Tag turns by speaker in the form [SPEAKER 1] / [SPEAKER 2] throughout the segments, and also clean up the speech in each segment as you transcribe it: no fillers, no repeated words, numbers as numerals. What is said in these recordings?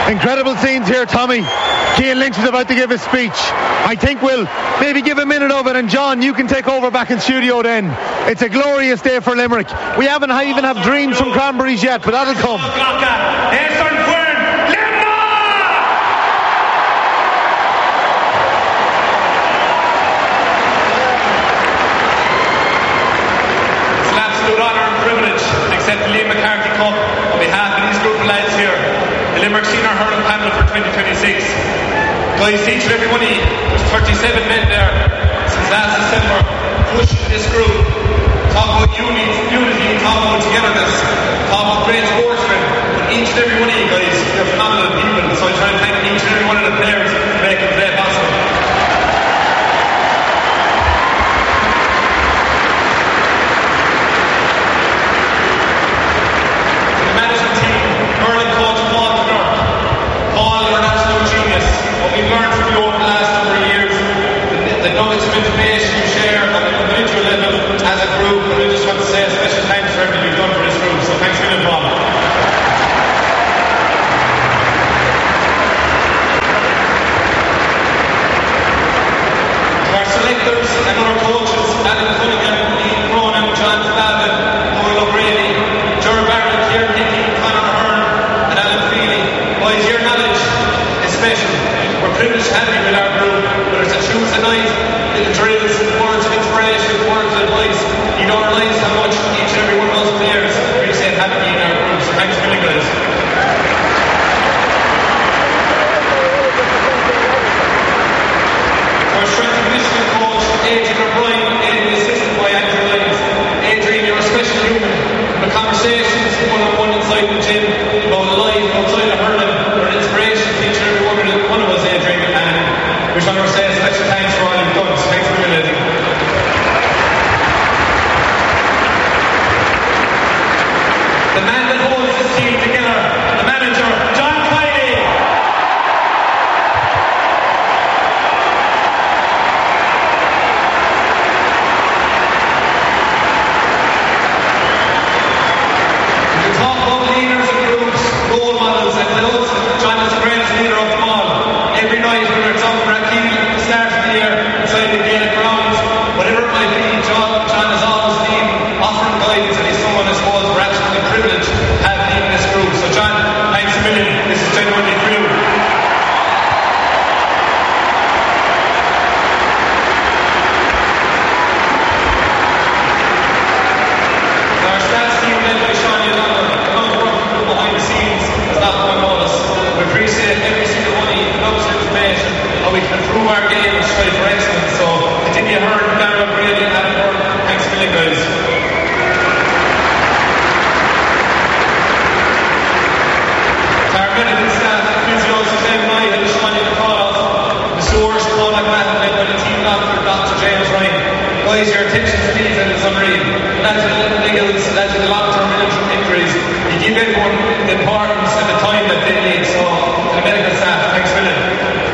[SPEAKER 1] Incredible scenes here, Tommy. Cian Lynch is about to give his speech. I think we'll maybe give a minute of it, and John, you can take over back in studio then. It's a glorious day for Limerick. We haven't even have dreams from Cranberries yet, but that'll come.
[SPEAKER 2] It's an absolute honour and privilege to accept the Liam McCarthy Cup on behalf of these group of lads here, the Limerick Senior Hurling Panel for 2026. Guys, each and every one of you, there's 37 men there since last December, pushing this group. Talk about unity, talk about togetherness, talk about great sportsmen. But each and every one of you guys, you're phenomenal people. So I try to thank each and every one of the players for making today possible. The management team, hurling coach Paul McNutt. Paul, you're an absolute genius. What we've learned from you over the last number of years, the nuggets of information you share on an individual level as a group, and I just want to say a special thanks for everything you've done for this group. So thanks for your involvement. Our selectors and other coaches, Alan Cunningham, Ian Cronin, John Flavin, Noel O'Grady, Ger Barrett, Kieran Hickey, Conor Hearn, and Alan Feely. Boys, your knowledge is special. We're privileged to have you in our group, whether it's a Tuesday night, little drills, words of inspiration, words of advice. You don't realise how much each and every one of those players appreciate having you in our group. So thanks for guys. Our strength and conditioning coach, Adrian O'Brien, aided the assistant by Andrew Lyons. Adrian, you're a special human. The conversations one-on-one inside the gym about life outside of hurling are an inspiration to each and every one of us, Adrian. And we just want to say a special thanks for all you've done. So thanks for doing it. The man that holds this team together, the manager, John Kiley. We talk about leaders and groups, role models, and those. John is the greatest leader of them all. Every night, whether it's out for Rakeel at the start of the year, inside the Gaelic grounds, whatever it might be, John has always been offering guidance, and he's someone, I suppose, we're absolutely privileged to have him in this group. So John, thanks a million. This is genuinely for you. Our stats team led by Sean O'Donnell, the amount of work behind the scenes is not going to us. We appreciate every single one of you who knows information, how we can improve our game and strive for excellence. So continue Hearn, Darren Brady, and Adam Hearn. Thanks a million, guys. Our medical staff, physios, Glenn Knight, and Shania McCall, the sewers, Paul McMahon, led by the team doctor, Dr. James Ryan. Guys, your attention to detail is unreal. Lads with little niggles, lads with long-term injuries. You give everyone the importance and the time that they need. So, to the medical staff, thanks a million.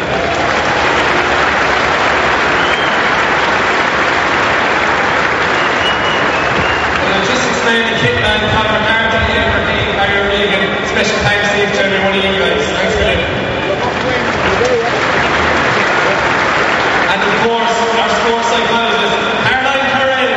[SPEAKER 2] The logistics man, the kit man, Conor McCarthy, Edward Dean, Harry Regan. Special thanks to each and every one of you guys. Thanks a million. And of course, our sports psychologist, Caroline Curran.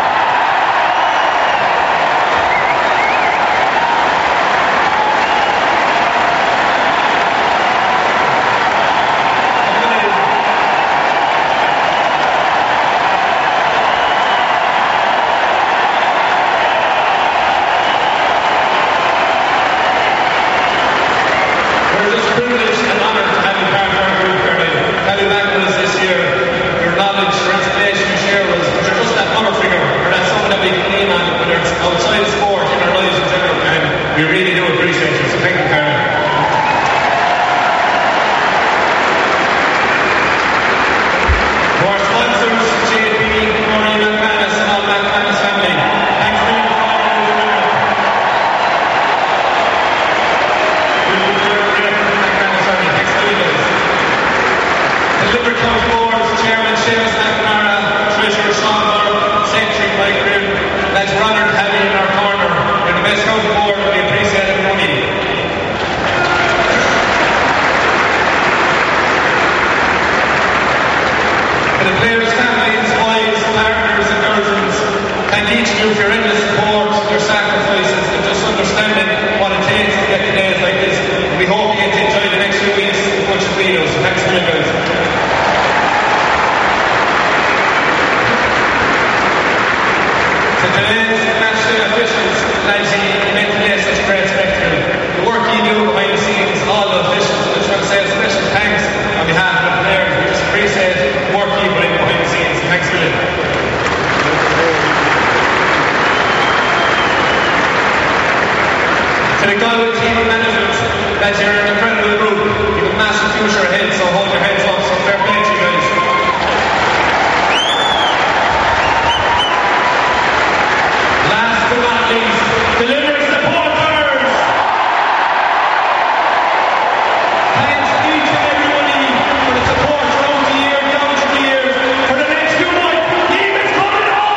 [SPEAKER 2] We're just privileged and honoured to have you part of our group, Caroline. Have you back with us this year. Your knowledge, your information you share with us, you're just that mother figure, or that someone that we can lean on, whether it's outside of sport, in our lives in general, and we really do appreciate you. So thank you, Caroline. To our sponsors, JP, Maureen McManus, and all McManus family. Thanks a million for all you do. Thanks a million. The Limerick County Board's Chairman Seamus McNamara, Treasurer Sean Burr, Secretary Mike Grimm. Lads, we're honoured to have you in our corner. You're the best county board, and we appreciate every one of you. you for your endless support, your sacrifices, and just understanding what it takes to get to days like this. We hope you get to enjoy the next few weeks as much as we do. So thanks for guys. To today's match day officials, lads, you made today such a great spectacle. The work you do behind the scenes, all the officials, I just want to say a special thanks on behalf of the players. We just appreciate the work you put in behind the scenes. Thanks a million. To the Galway team of management, lads, you're an incredible group. You have a massive future ahead, so hold your heads up. So fair play to you guys. Last but not least, the Limerick supporters. Thanks each and every one of you for the support throughout the year, down to the years. For the next few months, the team is coming on!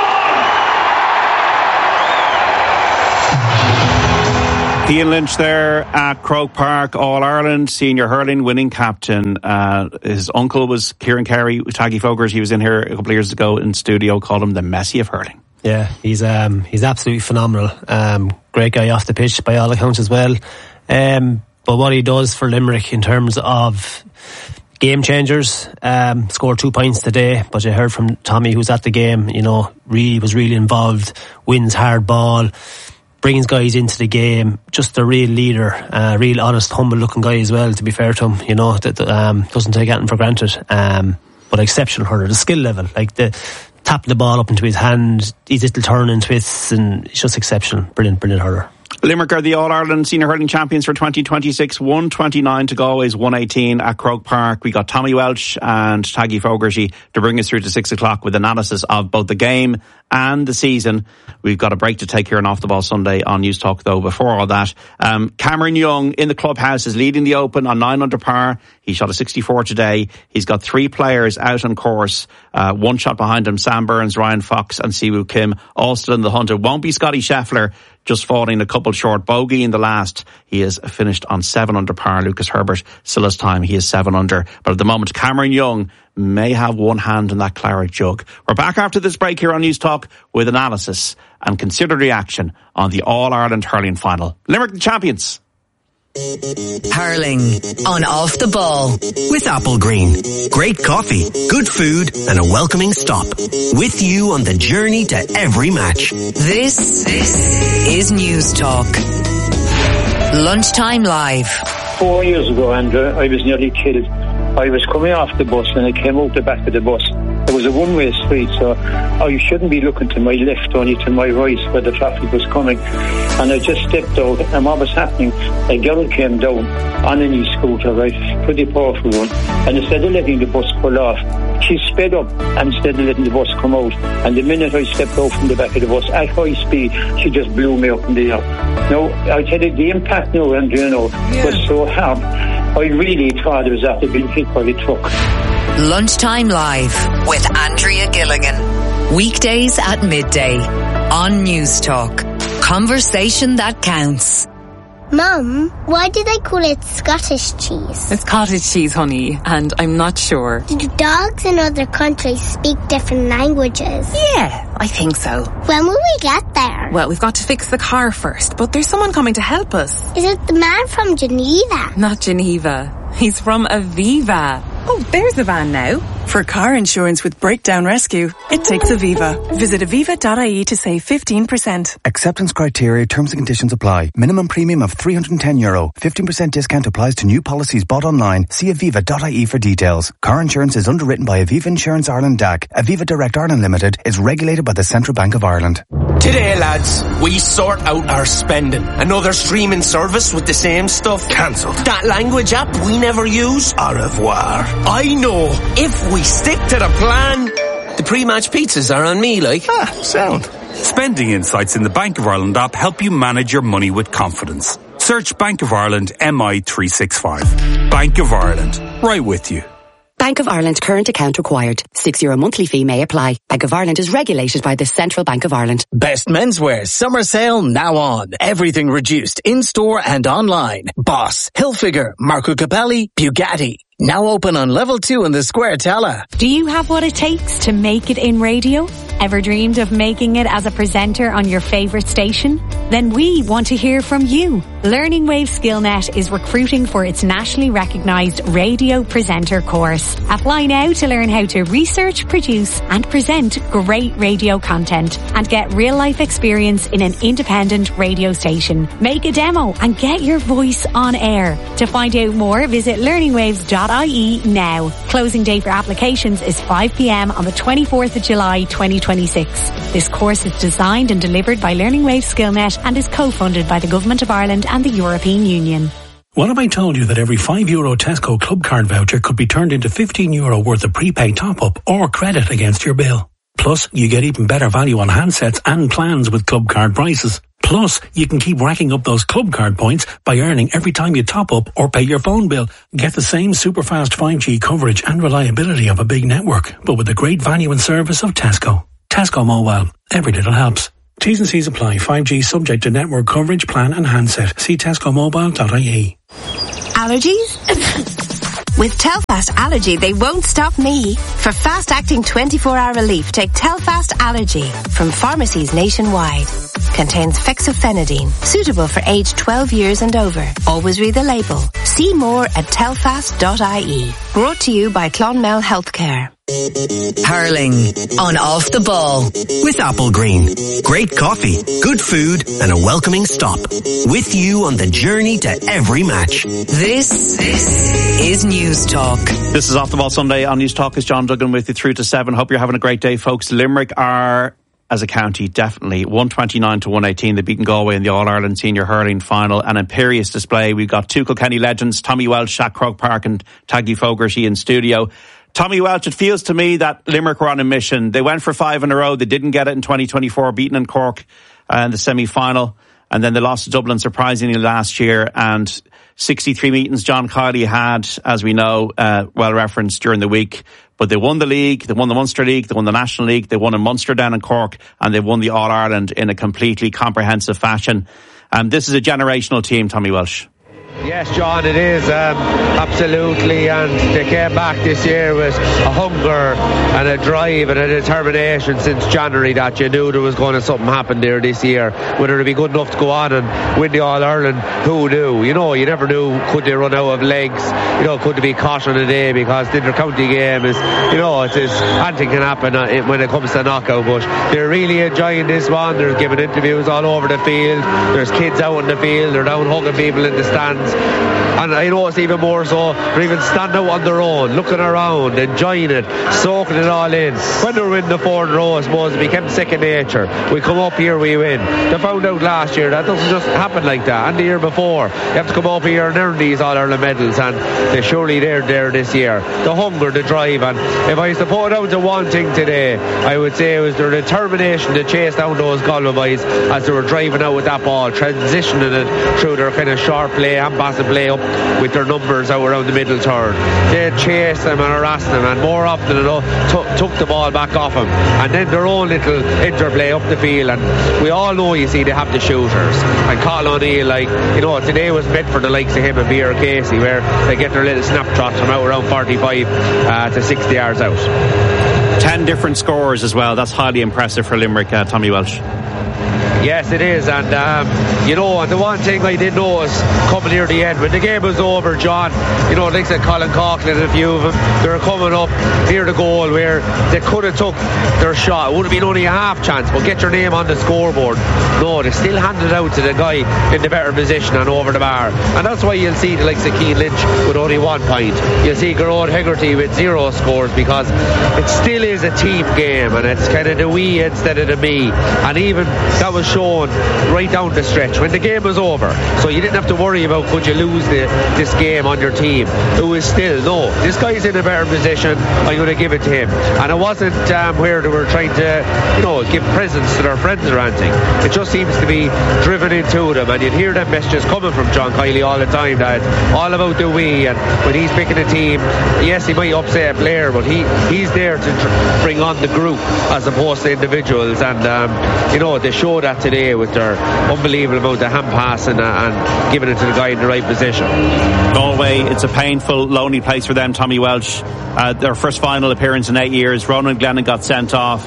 [SPEAKER 3] Ian Lynch there at Croke Park, All-Ireland senior hurling winning captain. His uncle was Kieran Carey, Taggy Fogers. He was in here a couple of years ago in studio, called him the Messi of hurling.
[SPEAKER 4] Yeah, he's absolutely phenomenal. Great guy off the pitch by all accounts as well. But what he does for Limerick in terms of game changers, scored 2 points today, but you heard from Tommy, who's at the game, was really involved, wins hard ball, brings guys into the game, just a real leader, real honest, humble looking guy as well, to be fair to him, that doesn't take anything for granted, but exceptional hurler, the skill level, like tapping the ball up into his hand, these little turning twists, and it's just exceptional. Brilliant hurler.
[SPEAKER 3] Limerick are the All-Ireland Senior Hurling Champions for 2026, 129 to Galway's 118 at Croke Park. We got Tommy Welch and Taggy Fogarty to bring us through to 6 o'clock with analysis of both the game and the season. We've got a break to take here on Off the Ball Sunday on News Talk, though. Before all that, Cameron Young in the clubhouse is leading the Open on 9 under par. He shot a 64 today. He's got 3 players out on course. One shot behind him, Sam Burns, Ryan Fox and Siwoo Kim, all still in the hunt. It won't be Scotty Scheffler, just falling a couple short. Bogey in the last. He has finished on 7 under par. Lucas Herbert still has time. He is 7 under. But at the moment, Cameron Young may have one hand in that claret jug. We're back after this break here on News Talk with analysis and considered reaction on the All-Ireland hurling final. Limerick the champions.
[SPEAKER 5] Hurling on Off the Ball with Apple Green. Great coffee, good food and a welcoming stop. With you on the journey to every match. This is News Talk. Lunchtime Live.
[SPEAKER 6] 4 years ago, Andrew, I was nearly killed. I was coming off the bus and I came out the back of the bus. It was a one-way street, so I shouldn't be looking to my left, only to my right where the traffic was coming. And I just stepped out, and what was happening, a girl came down on an e-scooter, right, pretty powerful one, and instead of letting the bus pull off, she sped up and instead of letting the bus come out. And the minute I stepped out from the back of the bus at high speed, she just blew me up in the air. Now, I tell you, the impact now, and was so hard. I really thought it was after being hit by the truck.
[SPEAKER 5] Lunchtime Live with Andrea Gilligan. Weekdays at midday on News Talk. Conversation that counts.
[SPEAKER 7] Mum, why do they call it Scottish cheese?
[SPEAKER 8] It's cottage cheese, honey, and I'm not sure.
[SPEAKER 7] Do dogs in other countries speak different languages?
[SPEAKER 8] Yeah, I think so.
[SPEAKER 7] When will we get there?
[SPEAKER 8] Well, we've got to fix the car first, but there's someone coming to help us.
[SPEAKER 7] Is it the man from Geneva?
[SPEAKER 8] Not Geneva. He's from Aviva. Oh, there's the van now.
[SPEAKER 9] For car insurance with Breakdown Rescue, it takes Aviva. Visit aviva.ie to save 15%.
[SPEAKER 10] Acceptance criteria, terms and conditions apply. Minimum premium of €310. 15% discount applies to new policies bought online. See aviva.ie for details. Car insurance is underwritten by Aviva Insurance Ireland DAC. Aviva Direct Ireland Limited is regulated by the Central Bank of Ireland.
[SPEAKER 11] Today, lads, we sort out our spending. Another streaming service with the same stuff cancelled. That language app we never use, au revoir. I know, if we stick to the plan, the pre-match pizzas are on me, like.
[SPEAKER 12] Sound. Spending insights in the Bank of Ireland app help you manage your money with confidence. Search Bank of Ireland MI365. Bank of Ireland, right with you.
[SPEAKER 13] Bank of Ireland current account required. €6 monthly fee may apply. Bank of Ireland is regulated by the Central Bank of Ireland.
[SPEAKER 14] Best menswear summer sale now on. Everything reduced in-store and online. Boss, Hilfiger, Marco Capelli, Bugatti. Now open on level 2 in the Square Tala.
[SPEAKER 15] Do you have what it takes to make it in radio? Ever dreamed of making it as a presenter on your favourite station? Then we want to hear from you. Learning Waves SkillNet is recruiting for its nationally recognised radio presenter course. Apply now to learn how to research, produce and present great radio content and get real-life experience in an independent radio station. Make a demo and get your voice on air. To find out more, visit learningwaves.ie now. Closing date for applications is 5 p.m. on the 24th of July 2026. This course is designed and delivered by Learning Waves SkillNet and is co-funded by the Government of Ireland and the European Union.
[SPEAKER 16] What if I told you that every €5 Tesco Club Card voucher could be turned into €15 worth of prepaid top-up or credit against your bill? Plus, you get even better value on handsets and plans with Club Card prices. Plus, you can keep racking up those Club Card points by earning every time you top up or pay your phone bill. Get the same super fast 5G coverage and reliability of a big network, but with the great value and service of Tesco. Tesco Mobile. Every little helps. T's and C's apply. 5G subject to network coverage, plan and handset. See tescomobile.ie.
[SPEAKER 17] Allergies? With Telfast Allergy, they won't stop me. For fast-acting 24-hour relief, take Telfast Allergy from pharmacies nationwide. Contains fexofenadine, suitable for age 12 years and over. Always read the label. See more at telfast.ie. Brought to you by Clonmel Healthcare.
[SPEAKER 5] Hurling on Off the Ball with Applegreen. Great coffee, good food and a welcoming stop. With you on the journey to every match.
[SPEAKER 8] This is News Talk.
[SPEAKER 3] This is Off the Ball Sunday on News Talk. Is John Duggan with you through to 7. Hope you're having a great day, folks. Limerick are, as a county, definitely 129 to 118. They've beaten Galway in the All-Ireland Senior Hurling Final. An imperious display. We've got two Kilkenny legends, Tommy Welsh at Croke Park and Taggy Fogarty in studio. Tommy Welsh, it feels to me that Limerick were on a mission. They went for 5 in a row. They didn't get it in 2024, beaten in Cork in the semi-final. And then they lost to Dublin surprisingly last year. And 63 meetings John Kiley had, as we know, well referenced during the week. But they won the league, they won the Munster League, they won the National League, they won in Munster down in Cork, and they won the All-Ireland in a completely comprehensive fashion. This is a generational team, Tommy Welsh.
[SPEAKER 18] Yes, John, it is, absolutely, and they came back this year with a hunger and a drive and a determination since January that you knew there was going to something happen there this year. Whether it'd be good enough to go on and win the All-Ireland, who knew? You know, you never knew, could they run out of legs, you know, could they be caught on a day, because the inter-county game is, you know, anything can happen when it comes to knockout, but they're really enjoying this one. They're giving interviews all over the field, there's kids out in the field, they're down hugging people in the stands. And I know it's even more so, they're even standing out on their own, looking around, enjoying it, soaking it all in. When they were in the 4th row, I suppose it became second nature. We come up here, we win. They found out last year that doesn't just happen like that, and the year before. You have to come up here and earn these All-Ireland medals, and they're surely there this year. The hunger, the drive, and if I was to put down to one thing today, I would say it was their determination to chase down those Galway boys as they were driving out with that ball, transitioning it through their kind of sharp play and passing play up with their numbers out around the middle third. They'd chase them and harass them, and more often than not took the ball back off them, and then their own little interplay up the field. And we all know, you see, they have the shooters, and Colin O'Neill, like, you know, today was meant for the likes of him and Beer Casey, where they get their little snapshots from out around 45 to 60 yards out.
[SPEAKER 3] 10 different scores as well. That's highly impressive for Limerick, Tommy Welsh.
[SPEAKER 18] Yes, it is, and you know, the one thing I did notice coming near the end, when the game was over, John, you know, like I said, Colin Coughlin and a few of them, they were coming up near the goal where they could have took their shot. It would have been only a half chance, but get your name on the scoreboard. No, they still handed it out to the guy in the better position and over the bar, and that's why you'll see the likes of Keane Lynch with only 1 point. You'll see Gerard Hegarty with 0 scores, because it still is a team game, and it's kind of the we instead of the me, and even that was shown right down the stretch when the game was over. So you didn't have to worry about could you lose this game on your team. It was still, no, this guy's in a better position, I'm going to give it to him. And it wasn't where they were trying to, you know, give presents to their friends or anything. It just seems to be driven into them, and you'd hear them messages coming from John Kiley all the time, that it's all about the we, and when he's picking a team, yes, he might upset a player, but he's there to bring on the group as opposed to individuals. And you know, they show that today with their unbelievable amount of hand passing and giving it to the guy in the right position.
[SPEAKER 3] Galway, it's a painful, lonely place for them, Tommy Welsh. Their first final appearance in 8 years. Ronan Glennon got sent off.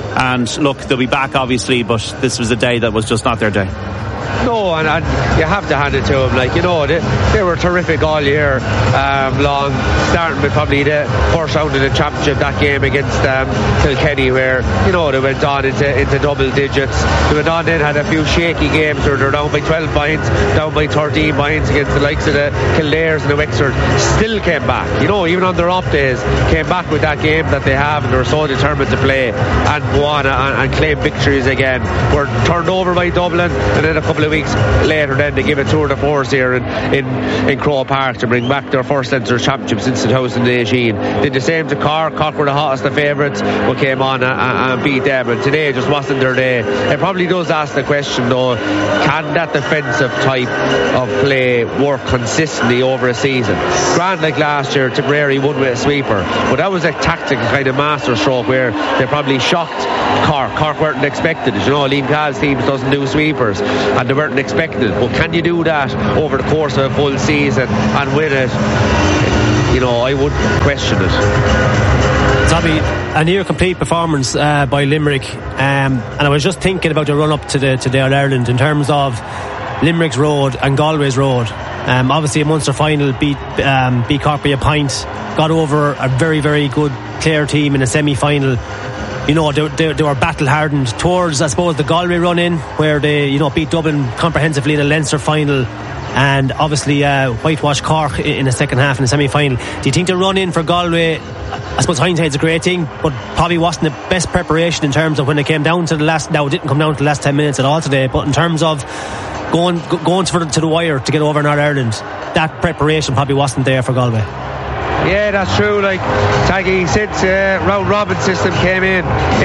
[SPEAKER 3] And look, they'll be back obviously, but this was a day that was just not their day.
[SPEAKER 18] No, and you have to hand it to them. Like, you know, they were terrific all year long, starting with probably the first round of the championship, that game against Kilkenny, where, you know, they went on into double digits. They went on then, had a few shaky games where they're down by 12 points, down by 13 points against the likes of the Kildares and the Wexford. Still came back, you know, even on their off days, came back with that game that they have, and they were so determined to play and go on and claim victories again. Were turned over by Dublin, and then a couple of weeks later then they give a tour de force here in Croke Park to bring back their first Leinster championship since 2018. Did the same to Cork. Cork were the hottest of favourites, but came on and beat them, and today just wasn't their day. It probably does ask the question though, can that defensive type of play work consistently over a season? Grand, like last year, Tipperary won with a sweeper, but that was a tactical kind of masterstroke where they probably shocked Cork. Cork weren't expected it. You know, Liam Call's team doesn't do sweepers, and they weren't expected it. But can you do that over the course of a full season and win it? You know, I would question it.
[SPEAKER 4] Tommy, a near complete performance by Limerick, and I was just thinking about the run up to the All-Ireland in terms of Limerick's road and Galway's road. Obviously a Munster final beat Cork by a pint, got over a very, very good Clare team in a semi-final. You know, they were battle hardened towards, I suppose, the Galway run in, where they, you know, beat Dublin comprehensively in the Leinster final, and obviously whitewashed Cork in the second half in the semi-final. Do you think the run in for Galway, I suppose hindsight's a great thing, but probably wasn't the best preparation in terms of when it came down to the last, now it didn't come down to the last 10 minutes at all today, but in terms of going to the wire to get over in Ireland, that preparation probably wasn't there for Galway.
[SPEAKER 18] Yeah, that's true. Like, Taggy, since round robin system came in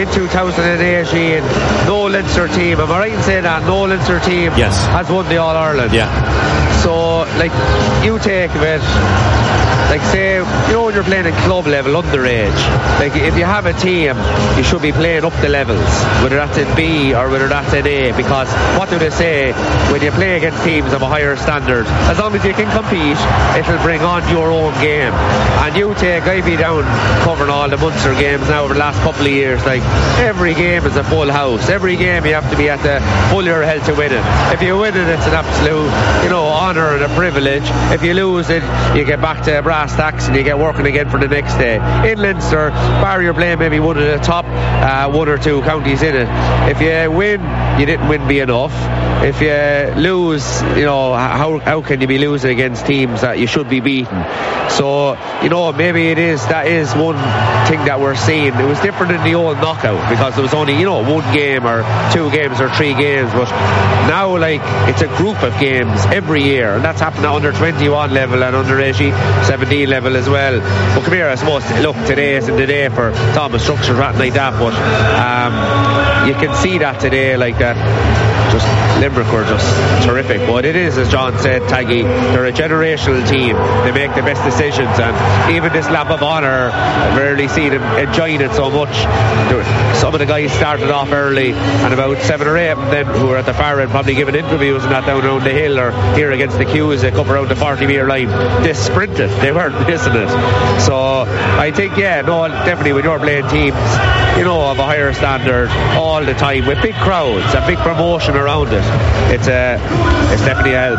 [SPEAKER 18] 2018, no Leinster team, am I right in saying that? No Leinster team has won the All-Ireland.
[SPEAKER 3] Yeah.
[SPEAKER 18] So, like, you take it, like, say, you know, when you're playing at club level, underage, like, if you have a team, you should be playing up the levels, whether that's in B or whether that's in A, because what do they say? When you play against teams of a higher standard, as long as you can compete, it'll bring on your own game. And you take, I've been down covering all the Munster games now over the last couple of years, like, every game is a full house. Every game you have to be at the full your health to win it. If you win it, it's an absolute, you know, honour and a privilege. If you lose it, you get back to brass tacks and you get working again for the next day. In Leinster, bar you're playing maybe one of the top one or two counties in it, if you win, you didn't win be enough. If you lose, you know, how can you be losing against teams that you should be beating? So, you know, maybe that is one thing that we're seeing. It was different in the old knockout because there was only, you know, one game or two games or three games, but now, like, it's a group of games every year, and that's happened at under 21 level and under 17 level as well. But come here, I suppose, look, today isn't the day for Thomas structure or like that, but you can see that today, like that. Just Limerick were just terrific, but it is, as John said, Taggy, they're a generational team. They make the best decisions, and even this lap of honour, I rarely see them enjoying it so much. Some of the guys started off early, and about 7 or 8 of them then, who were at the far end, probably giving interviews and that down around the hill or here against the queues, they come around the 40-metre line. They sprinted, they weren't missing it. So I think, yeah, no, definitely when you're playing teams, you know, of a higher standard all the time with big crowds and big promotion around it, it's definitely a help.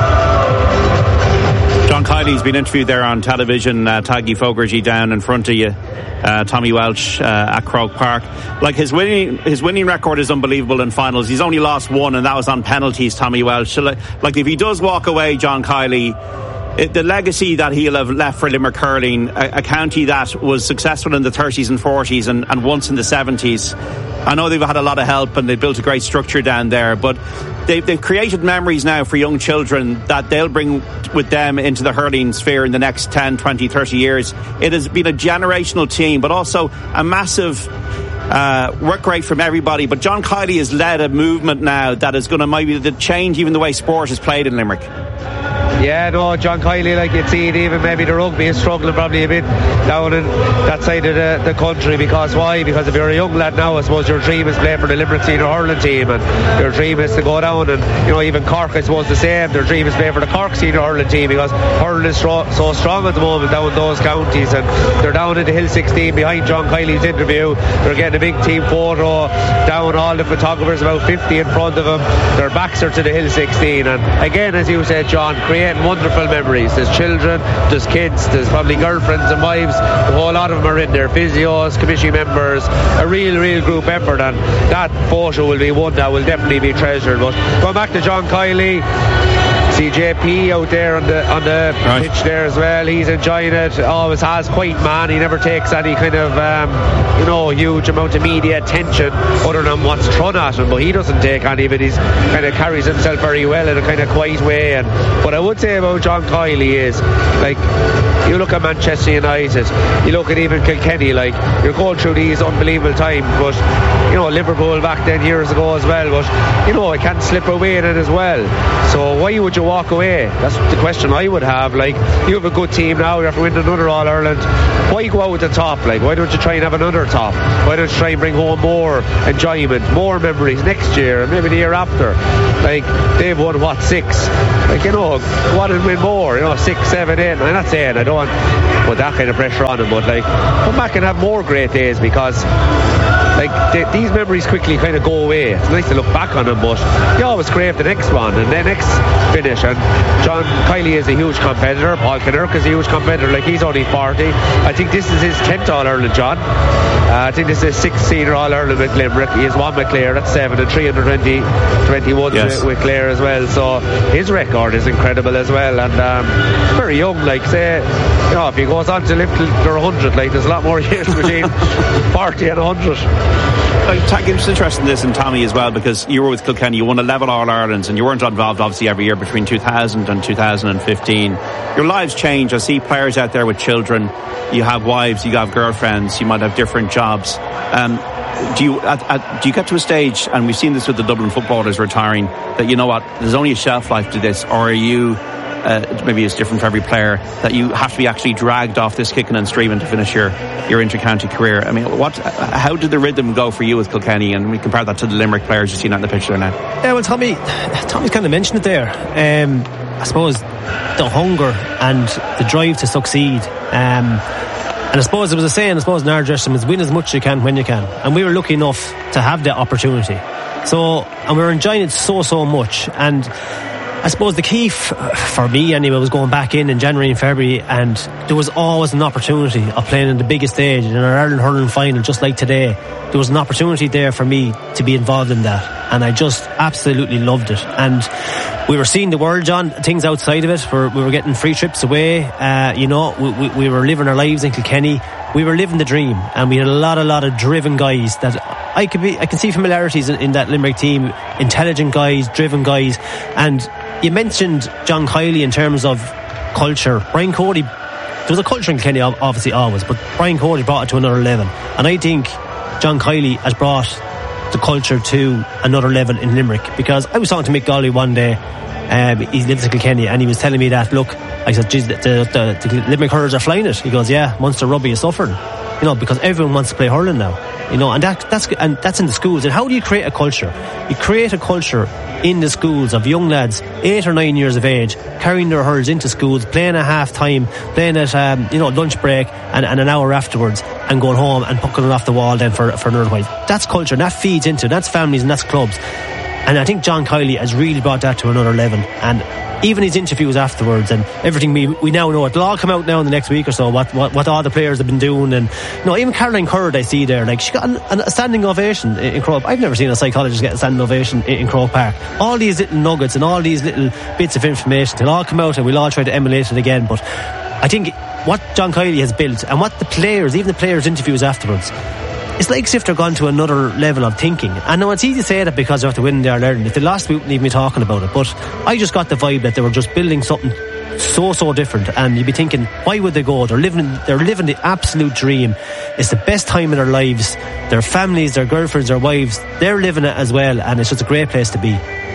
[SPEAKER 3] John Kiley's been interviewed there on television. Taggy Fogarty down in front of you, Tommy Welch at Croke Park. Like, his winning record is unbelievable in finals. He's only lost one, and that was on penalties, Tommy Welch. So, like, if he does walk away, John Kiley, the legacy that he'll have left for Limerick hurling, a county that was successful in the 30s and 40s and once in the 70s. I know they've had a lot of help and they've built a great structure down there, but they've created memories now for young children that they'll bring with them into the hurling sphere in the next 10, 20, 30 years. It has been a generational team, but also a massive work rate from everybody. But John Kiley has led a movement now that is going to maybe change even the way sport is played in Limerick.
[SPEAKER 18] Yeah, no, John Kiley, like you'd see it, even maybe the rugby is struggling probably a bit down in that side of the country. Because why? Because if you're a young lad now, I suppose your dream is playing for the Limerick senior hurling team, and your dream is to go down, and you know, even Cork, I suppose the same, their dream is playing for the Cork senior hurling team, because hurling is so strong at the moment down in those counties, and they're down in the Hill 16 behind John Kiley's interview. They're getting a big team photo down, all the photographers about 50 in front of them, their backs are to the Hill 16, and again, as you said, John, creating wonderful memories. There's children, there's kids, there's probably girlfriends and wives, a whole lot of them are in there, physios, committee members, a real group effort, and that photo will be one that will definitely be treasured. But going back to John Kiley, CJP out there on the pitch there as well, he's enjoying it, always has, quiet man, he never takes any kind of huge amount of media attention other than what's thrown at him, but he doesn't take any of it. He's kind of carries himself very well in a kind of quiet way. And what I would say about John Kiley is, like, you look at Manchester United, you look at even Kilkenny, like, you're going through these unbelievable times, but you know, Liverpool back 10 years ago as well, but you know, it can slip away in it as well. So why would you walk away? That's the question I would have. Like, you have a good team now, you have to win another All-Ireland, why go out at the top? Like, why don't you try and have another top? Why don't you try and bring home more enjoyment, more memories next year and maybe the year after? Like, they've won 6? Like, you know, want to win more, 6, 7, 8. I'm not saying I don't want to put that kind of pressure on them, but like, come back and have more great days, because like these memories quickly kind of go away. It's nice to look back on them, but you always crave the next one and the next finish. And John Kiley is a huge competitor. Paul Kinnerk is a huge competitor. Like, he's only 40. I think this is his 10th All-Ireland, John. I think this is his 6th senior All-Ireland with Limerick. He has one with Clare, that's 7, and 3 under 21 with Clare as well. So his record is incredible as well. And very young, like, say, if he goes on to live till they're 100, like, there's a lot more years between 40 and 100.
[SPEAKER 3] I'm just interested in this, and Tommy as well, because you were with Kilkenny, you won 11 All-Irelands, and you weren't involved obviously every year between 2000 and 2015. Your lives change. I see players out there with children, you have wives, you have girlfriends, you might have different jobs. Do you get to a stage, and we've seen this with the Dublin footballers retiring, that you know what, there's only a shelf life to this, or are you, maybe it's different for every player, that you have to be actually dragged off this kicking and streaming to finish your inter-county career? I mean, how did the rhythm go for you with Kilkenny, and we compare that to the Limerick players you've seen on the pitch there now?
[SPEAKER 4] Yeah, well, Tommy's kind of mentioned it there. I suppose the hunger and the drive to succeed. And I suppose it was a saying, I suppose, in our dressing room, is win as much as you can when you can. And we were lucky enough to have that opportunity. And we were enjoying it so much. And I suppose the key for me anyway was going back in January and February, and there was always an opportunity of playing in the biggest stage in our Ireland hurling final, just like today. There was an opportunity there for me to be involved in that, and I just absolutely loved it. And we were seeing the world, John, things outside of it. We were getting free trips away. We were living our lives in Kilkenny. We were living the dream, and we had a lot of driven guys that I can see familiarities in that Limerick team. Intelligent guys, driven guys. And you mentioned John Kiley in terms of culture. Brian Cody, there was a culture in Kilkenny obviously always, but Brian Cody brought it to another level, and I think John Kiley has brought the culture to another level in Limerick. Because I was talking to Mick Golly one day, he lives in Kilkenny, and he was telling me that, look, I said, geez, the Limerick hurlers are flying it. He goes, yeah, Munster Rugby is suffering, because everyone wants to play hurling now, and that's in the schools. And how do you create a culture? You create a culture in the schools of young lads 8 or 9 years of age carrying their hurls into schools, playing at half time, playing at lunch break and an hour afterwards, and going home and pucking it off the wall then for another while. That's culture, and that feeds into, that's families and that's clubs. And I think John Kiley has really brought that to another level. And even his interviews afterwards and everything, we now know, it'll all come out now in the next week or so, what all the players have been doing. And even Caroline Curd, I see there, like, she got a standing ovation in Croke. I've never seen a psychologist get a standing ovation in Croke Park. All these little nuggets and all these little bits of information, they'll all come out, and we'll all try to emulate it again. But I think what John Kiley has built, and what the players, even the players' interviews afterwards, it's like as if they're gone to another level of thinking. And now it's easy to say that because they're after winning the All-Ireland. If they lost, we wouldn't even be talking about it. But I just got the vibe that they were just building something so different. And you'd be thinking, why would they go? They're living the absolute dream. It's the best time in their lives. Their families, their girlfriends, their wives, they're living it as well. And it's just a great place to be.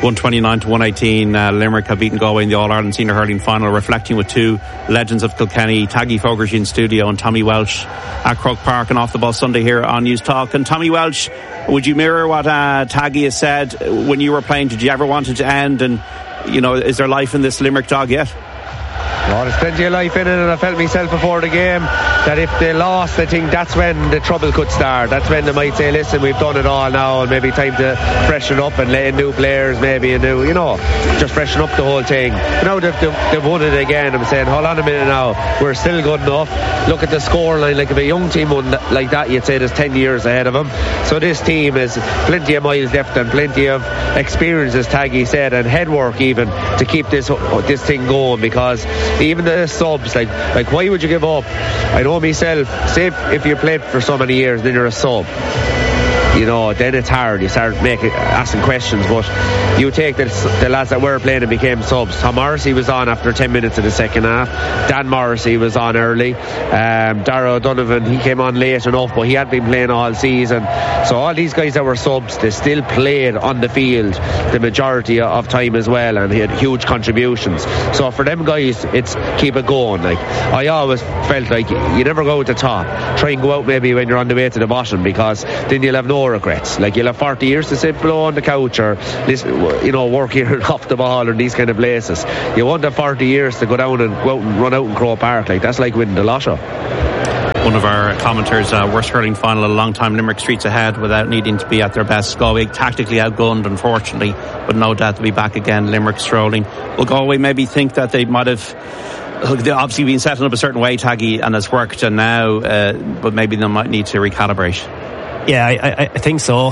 [SPEAKER 3] 129 to 118. Limerick have beaten Galway in the All-Ireland Senior Hurling Final. Reflecting with two legends of Kilkenny, Taggy Fogarty in studio and Tommy Welsh at Croke Park and Off the Ball Sunday here on News Talk. And Tommy Welsh, would you mirror what Taggy has said when you were playing? Did you ever want it to end? And, you know, is there life in this Limerick dog yet?
[SPEAKER 18] Oh, there's plenty of life in it, and I felt myself before the game that if they lost, I think that's when the trouble could start. That's when they might say, listen, we've done it all now, and maybe time to freshen up and let in new players, maybe a new, you know, just freshen up the whole thing. Now they've won it again. I'm saying, hold on a minute now, we're still good enough. Look at the scoreline. Like if a young team won like that, you'd say there's 10 years ahead of them. So this team has plenty of miles left and plenty of experience, as Taggy said, and headwork even to keep this thing going, because even the subs, like why would you give up? I know myself, say if you played for so many years, then you're a sub, you know, then it's hard. You start asking questions. But you take the lads that were playing and became subs. Tom Morrissey was on after 10 minutes of the second half. Dan Morrissey was on early. Dara O'Donovan, he came on late enough, but he had been playing all season. So all these guys that were subs, they still played on the field the majority of time as well, and he had huge contributions. So for them guys, it's keep it going. Like I always felt like you never go to the top. Try and go out maybe when you're on the way to the bottom, because then you'll have no regrets. Like you'll have 40 years to sit below on the couch or work here off the ball or these kind of places. You won't have 40 years to go down and go out and run out in Croke Park. Like that's like winning the lotto.
[SPEAKER 3] One of our commenters, worst hurling final in a long time, Limerick streets ahead without needing to be at their best. Galway tactically outgunned, unfortunately, but no doubt to be back again. Limerick strolling. Will Galway maybe think that they might have, they've obviously been setting up a certain way, Taggy, and it's worked, and now, but maybe they might need to recalibrate?
[SPEAKER 4] Yeah, I think so.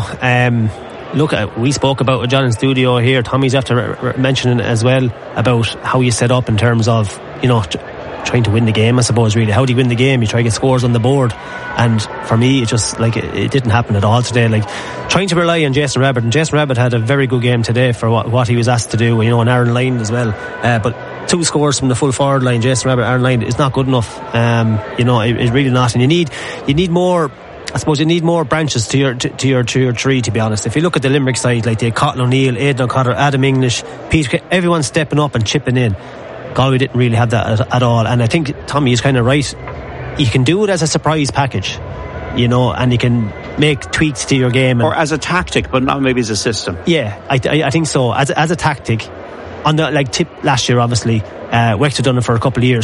[SPEAKER 4] Look, we spoke about John in studio here. Tommy's after mentioning as well about how you set up in terms of, you know, trying to win the game, I suppose, really. How do you win the game? You try to get scores on the board. And for me, it just, like, it didn't happen at all today. Like, trying to rely on Jason Rabbit. And Jason Rabbit had a very good game today for what he was asked to do, you know, and Aaron Lyon as well. But 2 scores from the full forward line, Jason Rabbit, Aaron Lyon, is not good enough. You know, it's really not. And you need more, I suppose you need more branches to your tree, to be honest. If you look at the Limerick side, like they had Cotton O'Neill, Aidan O'Connor, Adam English, Peter, everyone stepping up and chipping in. Galway didn't really have that at all. And I think Tommy is kind of right. You can do it as a surprise package, you know, and you can make tweaks to your game.
[SPEAKER 3] Or as a tactic, but not maybe as a system.
[SPEAKER 4] Yeah, I think so. As a tactic. On the, like, tip last year, obviously, Wecht had done it for a couple of years.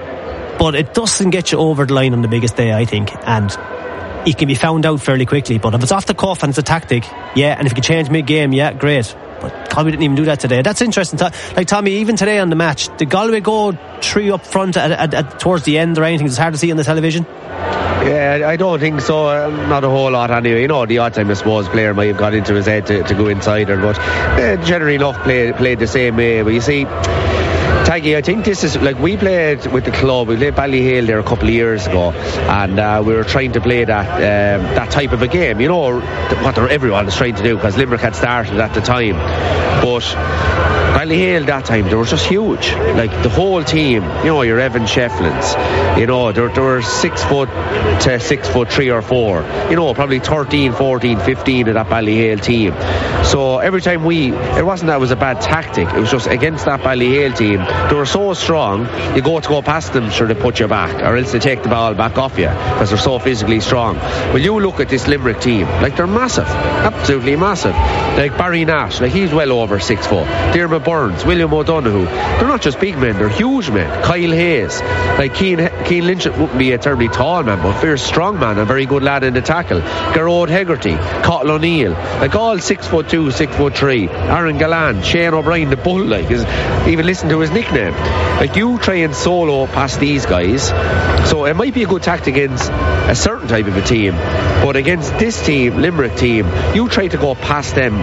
[SPEAKER 4] But it doesn't get you over the line on the biggest day, I think. And it can be found out fairly quickly. But if it's off the cuff and it's a tactic, yeah, and if you can change mid-game, yeah, great. But Galway didn't even do that today. That's interesting. Like, Tommy, even today on the match, did Galway go 3 up front towards the end or anything? It's hard to see on the television.
[SPEAKER 18] Yeah, I don't think so. Not a whole lot anyway. You know, the odd time I suppose player might have got into his head to go inside her, but generally enough played the same way. But you see, Taggy, I think this is like, we played with the club. We played Ballyhale there a couple of years ago, and we were trying to play that type of a game. You know what everyone was trying to do, because Limerick had started at the time. But Ballyhale that time, they were just huge. Like the whole team, you know, your Evan Shefflins, you know, they were 6 foot to 6'3" or 4. You know, probably 13, 14, 15 of that Ballyhale team. So every time it wasn't that it was a bad tactic. It was just against that Ballyhale team. They were so strong, you go past them, sure, they put you back, or else they take the ball back off you, because they're so physically strong. Well, you look at this Limerick team, like, they're massive, absolutely massive. Like Barry Nash, like, he's well over 6 foot. Dermot Burns, William O'Donoghue, they're not just big men, they're huge men. Kyle Hayes, like Keane Lynch wouldn't be a terribly tall man, but very strong man, a very good lad in the tackle. Gerard Hegarty, Cotton O'Neill, like all 6'2", 6'3". Aaron Gallant, Shane O'Brien, the bull, like, even listen to his nickname. Like, you try and solo past these guys, so it might be a good tactic against a certain type of a team, but against this team, Limerick team, you try to go past them,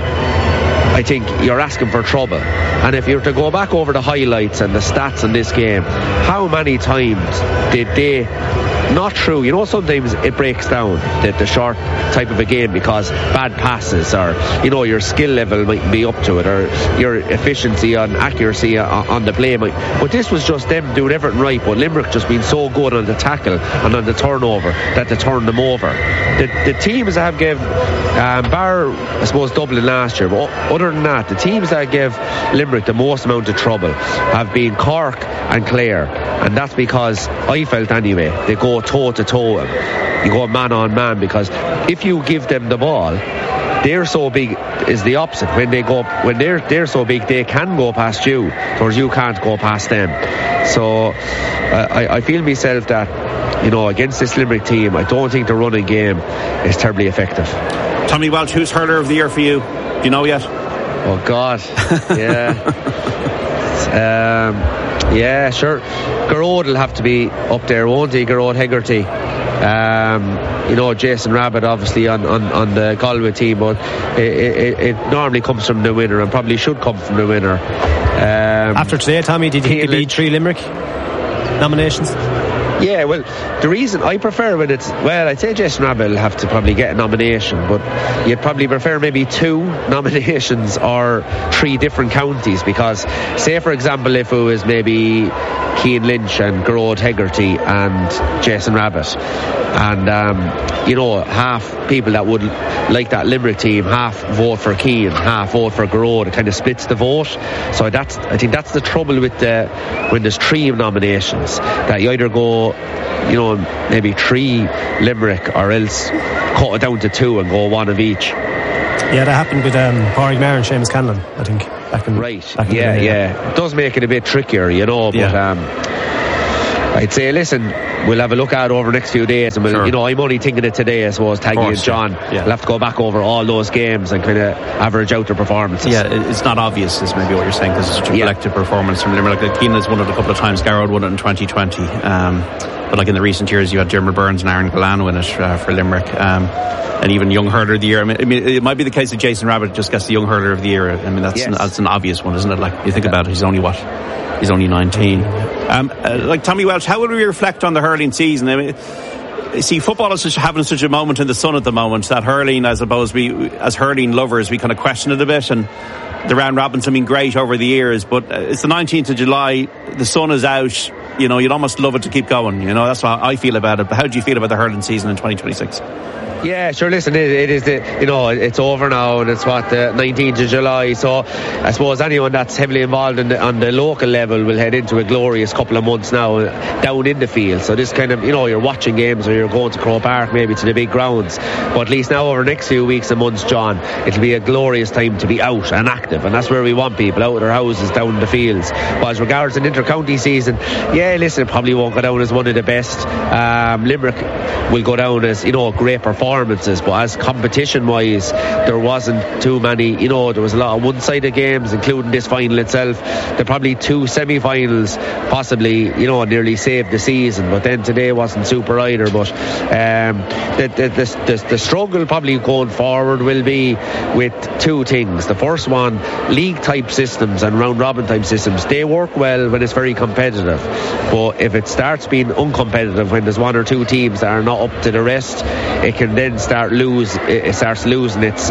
[SPEAKER 18] I think you're asking for trouble. And if you were to go back over the highlights and the stats in this game, how many times did they not true? You know, sometimes it breaks down the short type of a game because bad passes, or, you know, your skill level might be up to it, or your efficiency on accuracy on the play might. But this was just them doing everything right, but Limerick just being so good on the tackle and on the turnover that they turned them over. The teams that have gave bar, I suppose, Dublin last year, but other than that, the teams that give Limerick the most amount of trouble have been Cork and Clare, and that's because, I felt anyway, they go toe to toe. You go man on man, because if you give them the ball, they're so big is the opposite. When they're so big, they can go past you, whereas you can't go past them. So I feel myself that, against this Limerick team, I don't think the running game is terribly effective.
[SPEAKER 3] Tommy Walsh, who's hurler of the year for you? Do you know yet?
[SPEAKER 18] Oh God, yeah. Yeah, sure. Garrod will have to be up there, won't he? Garrod Hegarty. Jason Rabbit obviously on the Galway team, but it normally comes from the winner, and probably should come from the winner.
[SPEAKER 4] After today, Tommy, did you think it'd be 3 Limerick nominations?
[SPEAKER 18] Yeah, well, the reason I prefer when it's, I'd say Jason Rabbit will have to probably get a nomination, but you'd probably prefer maybe 2 nominations or 3 different counties, because say for example if it was maybe Cian Lynch and Garrod Hegarty and Jason Rabbit, and half people that would like that Limerick team, half vote for Cian, half vote for Garrod, it kind of splits the vote. So I think that's the trouble with when there's 3 nominations, that you either go maybe 3 Limerick, or else cut it down to 2 and go 1 of each.
[SPEAKER 4] Yeah, that happened with Pádraig Maher and Seamus Canlan, I think.
[SPEAKER 18] Yeah. It does make it a bit trickier, but I'd say, listen, we'll have a look at it over the next few days, and I'm only thinking it today, I suppose. Taggy and John will have to go back over all those games and kind of average out their performances.
[SPEAKER 3] Yeah, it's not obvious, is maybe what you're saying, because it's such a collective performance from Limerick. Like, Cian has won it a couple of times, Garrod won it in 2020, but like in the recent years you had Dermot Burns and Aaron Galano in it for Limerick, and even Young Hurler of the Year. I mean, it might be the case that Jason Rabbit just gets the Young Hurler of the Year. I mean, that's an obvious one, isn't it? Like, you think about it, he's only 19. Like Tommy Walsh, how would we reflect on the hurling season? I mean, see, football is having such a moment in the sun at the moment, that hurling, I suppose, as hurling lovers, we kind of question it a bit, and the round robins have been great over the years, but it's the 19th of July, the sun is out, you'd almost love it to keep going, that's how I feel about it. But how do you feel about the hurling season in 2026?
[SPEAKER 18] Yeah, sure, listen, it is it's over now, and it's the 19th of July, so I suppose anyone that's heavily involved on the local level will head into a glorious couple of months now down in the field. So this kind of, you're watching games, or you're going to Croke Park, maybe to the big grounds, but at least now over the next few weeks and months, John, it'll be a glorious time to be out and active, and that's where we want people, out of their houses, down in the fields. But as regards an inter-county season, yeah, listen, it probably won't go down as one of the best. Limerick will go down as, great performances, but as competition wise, there wasn't too many, there was a lot of one-sided games, including this final itself. There probably 2 semi-finals possibly, nearly saved the season, but then today wasn't super either. But the struggle probably going forward will be with 2 things. The first one, league type systems and round robin type systems, they work well when it's very competitive, but if it starts being uncompetitive, when there's 1 or 2 teams that are not up to the rest, it can then starts losing its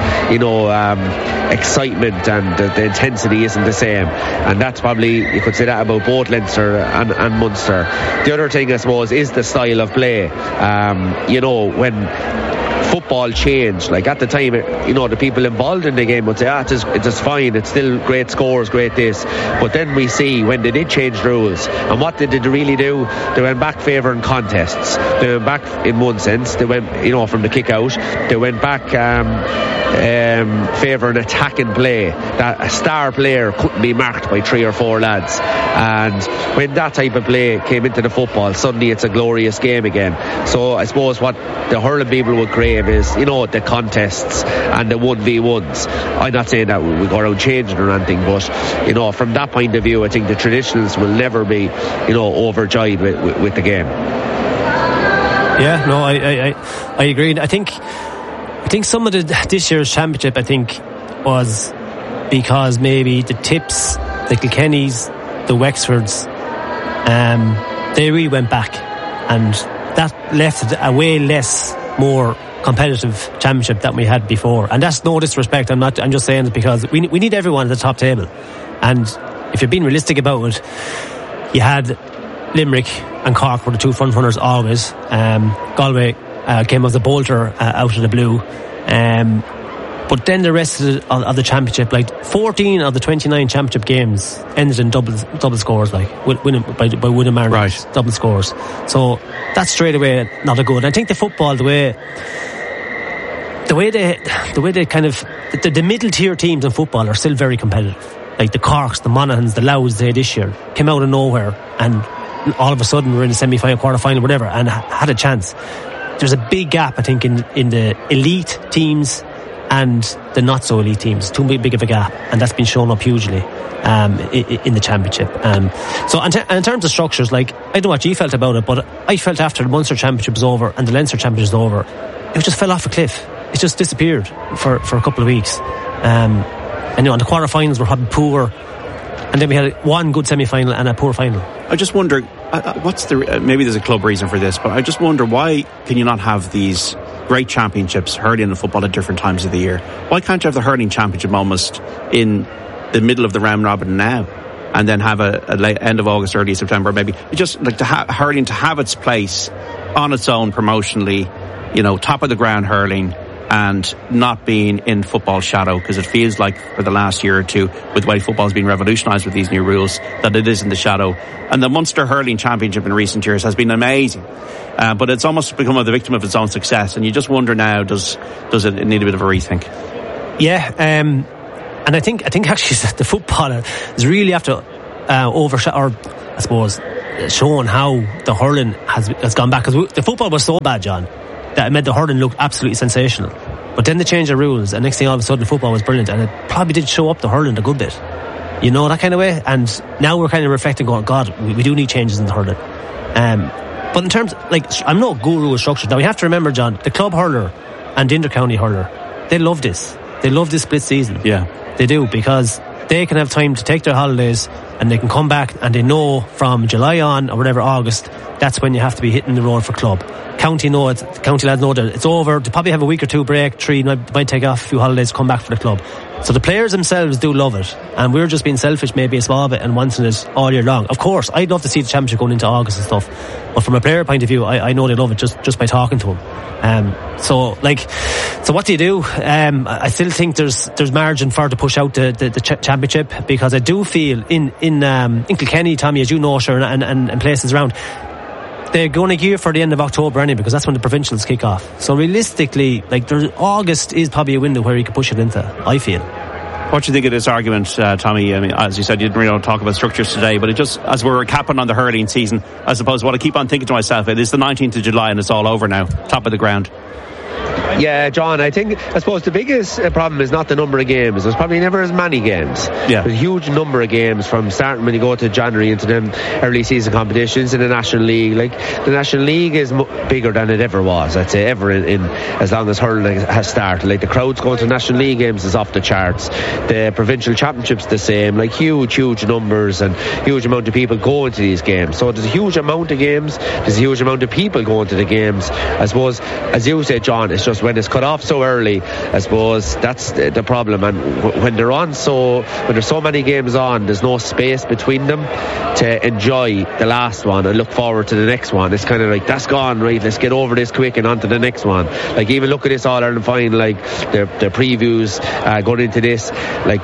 [SPEAKER 18] excitement, and the intensity isn't the same. And that's probably, you could say that about both Leinster and Munster. The other thing, I suppose, is the style of play. When football changed, like at the time, the people involved in the game would say, it's fine, it's still great scores, great this. But then we see when they did change the rules, and what did they really do? They went back favouring contests. They went back, in one sense, they went, from the kick out, they went back favouring attacking play, that a star player couldn't be marked by 3 or 4 lads. And when that type of play came into the football, suddenly it's a glorious game again. So I suppose what the hurling people would crave is, the contests and the 1v1s. I'm not saying that we go around changing or anything, but, from that point of view, I think the traditionals will never be, overjoyed with the game.
[SPEAKER 4] Yeah, no, I agree. I think some of this year's championship, I think, was because maybe the Tips, the Kilkennys, the Wexfords, they really went back, and that left a way more competitive championship than we had before. And that's no disrespect, I'm just saying it because we need everyone at the top table. And if you're being realistic about it, you had Limerick and Cork were the 2 front runners always. Galway came as a bolter out of the blue. But then the rest of the championship, like 14 of the 29 championship games ended in double scores, like winning by winning margins, right. Double scores. So that's straight away not a good. I think the football, the way they kind of the middle tier teams in football are still very competitive. Like the Corks, the Monaghan's, the Louths they this year came out of nowhere and all of a sudden we're in the semi-final, quarter-final, whatever, and had a chance. There's a big gap, I think, in the elite teams and the not so elite teams. Too big of a gap, and that's been shown up hugely in the championship. So in terms of structures, like I don't know what you felt about it, but I felt after the Munster Championship was over and the Leinster Championship was over, it just fell off a cliff. It just disappeared for a couple of weeks. And the quarterfinals were probably poor, and then we had one good semi-final and a poor final.
[SPEAKER 3] I just wonder, maybe there's a club reason for this, but I just wonder, why can you not have these great championships, hurling and football, at different times of the year? Why can't you have the hurling championship almost in the middle of the round robin now, and then have a late end of August, early September, maybe? Just like hurling to have its place on its own promotionally, top of the ground hurling, and not being in football shadow, because it feels like for the last year or two, with the way football's been revolutionised with these new rules, that it is in the shadow. And the Munster Hurling Championship in recent years has been amazing, but it's almost become the victim of its own success, and you just wonder now, does it need a bit of a rethink?
[SPEAKER 4] Yeah, and I think actually the football is really after overshadow, or I suppose showing how the hurling has gone back, because the football was so bad, John, that it made the hurling look absolutely sensational. But then they changed the rules, and next thing all of a sudden the football was brilliant, and it probably did show up the hurling a good bit, that kind of way. And now we're kind of reflecting, going, God, we do need changes in the hurling. But in terms, I'm no guru of structure. Now we have to remember, John, the club hurler and the inter-county hurler, they love this. They love this split season.
[SPEAKER 3] Yeah,
[SPEAKER 4] they do, because they can have time to take their holidays and they can come back, and they know from July on, or whatever, August, that's when you have to be hitting the road for club. County lads know that it's over. They probably have a week or two break, 3, might take off a few holidays, come back for the club. So the players themselves do love it, and we're just being selfish maybe a small bit and wanting it all year long. Of course, I'd love to see the championship going into August and stuff, but from a player point of view, I know they love it just by talking to them. So what do you do? I still think there's margin for to push out the championship, because I do feel in Kilkenny, Tommy, as you know, sure, and places around, they're going to gear for the end of October anyway, because that's when the provincials kick off. So realistically, August is probably a window where you can push it into, I feel.
[SPEAKER 3] What do you think of this argument, Tommy? I mean, as you said, you didn't really talk about structures today, but it just, as we're capping on the hurling season, I suppose what I keep on thinking to myself, it is the 19th of July and it's all over now, top of the ground.
[SPEAKER 18] Yeah, John, I suppose the biggest problem is not the number of games. There's probably never as many games.
[SPEAKER 3] Yeah.
[SPEAKER 18] There's a huge number of games from starting when you go to January into them early season competitions in the National League. The National League is bigger than it ever was, I'd say, ever in as long as hurling has started. The crowds going to National League games is off the charts. The provincial championships the same. Huge numbers and huge amount of people going to these games. So there's a huge amount of games. There's a huge amount of people going to the games. I suppose, as you said, John, it's just when it's cut off so early, I suppose that's the problem. And when there's so many games on, there's no space between them to enjoy the last one and look forward to the next one. It's kind of that's gone, right, let's get over this quick and on to the next one. Even look at this All-Ireland final, the previews going into this,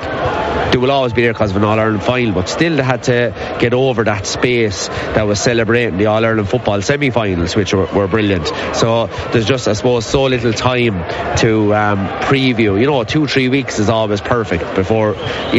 [SPEAKER 18] they will always be there because of an All-Ireland final, but still they had to get over that space that was celebrating the All-Ireland football semi-finals, which were brilliant. So there's just, I suppose, so little time to preview. 2-3 weeks is always perfect before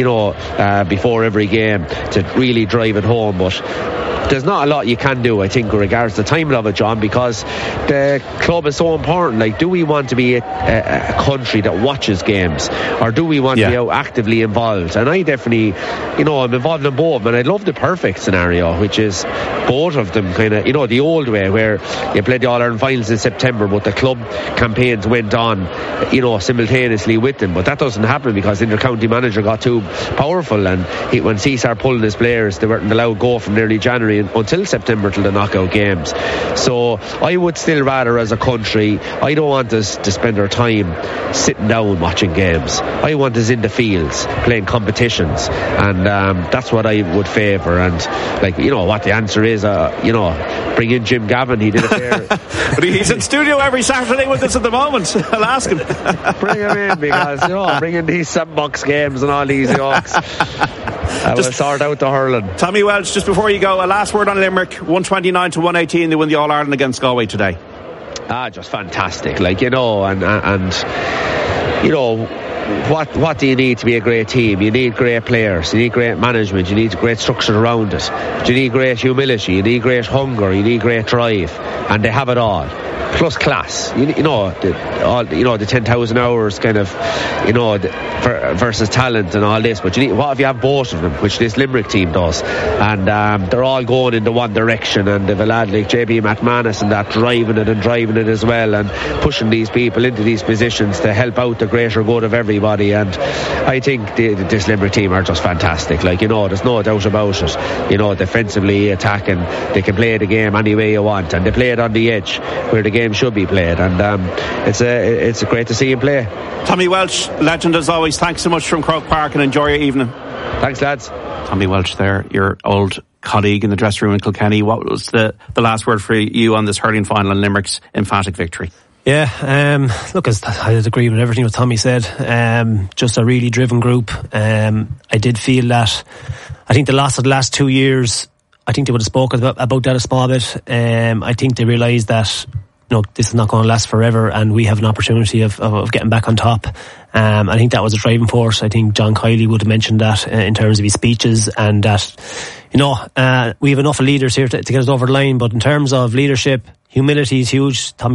[SPEAKER 18] every game to really drive it home, but there's not a lot you can do, I think, with regards to the timing of it, John, because the club is so important. Do we want to be a country that watches games, or do we want to be out actively involved? And I definitely, I'm involved in both, and I'd love the perfect scenario, which is both of them kind of, the old way, where you played the All-Ireland finals in September, but the club campaigns went on, simultaneously with them. But that doesn't happen because the inter-county manager got too powerful, and when Cesar pulling his players, they weren't allowed to go from nearly January until September till the knockout games. So I would still rather, as a country, I don't want us to spend our time sitting down watching games. I want us in the fields playing competitions, and that's what I would favour. And what the answer is, bring in Jim Gavin. He did a fair
[SPEAKER 3] but he's in studio every Saturday with us at the moment. I'll ask him.
[SPEAKER 18] Bring him in, because bringing these 7 bucks games and all these yokes, we'll sort out the hurling.
[SPEAKER 3] Tommy Welch, just before you go, a last word on Limerick. 129-118, they win the All-Ireland against Galway today.
[SPEAKER 18] Just fantastic, what do you need to be a great team? You need great players, you need great management, you need great structure around it, you need great humility, you need great hunger, you need great drive, and they have it all. Plus class, the 10,000 hours kind of, versus talent and all this. But what if you have both of them, which this Limerick team does, and they're all going into one direction, and they've a lad like JB McManus and that driving it as well, and pushing these people into these positions to help out the greater good of everybody. And I think this Limerick team are just fantastic. There's no doubt about it. Defensively, attacking, they can play the game any way you want, and they play it on the edge where the game should be played, and it's great to see him play.
[SPEAKER 3] Tommy Welch, legend as always, thanks so much from Croke Park, and enjoy your evening.
[SPEAKER 18] Thanks, lads.
[SPEAKER 3] Tommy Welch there, your old colleague in the dressing room in Kilkenny. What was the last word for you on this hurling final and Limerick's emphatic victory?
[SPEAKER 4] Yeah, look, I'd agree with everything that Tommy said. Just a really driven group. I did feel that, I think the loss of the last 2 years, I think they would have spoken about that a small bit. I think they realised that this is not going to last forever, and we have an opportunity of getting back on top. I think that was a driving force. I think John Kiley would have mentioned that in terms of his speeches, and that we have enough leaders here to get us over the line. But in terms of leadership, humility is huge. Tommy